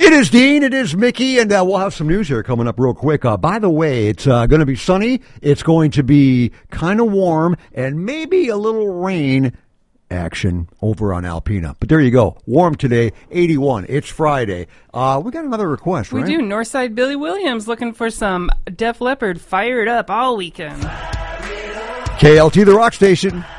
It is Dean, it is Mickey, and we'll have some news here coming up real quick. By the way, it's going to be sunny, it's going to be kind of warm, and maybe a little rain action over on Alpena. But there you go. Warm today, 81. It's Friday. We got another request, right? We do. Northside Billy Williams looking for some Def Leppard Fired Up all weekend. KLT, the rock station.